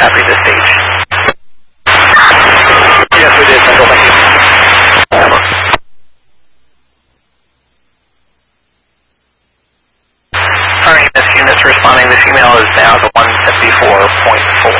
copy this stage. Yes, we did, Central, thank you. Alright, this unit's responding. This email is down to 174.4.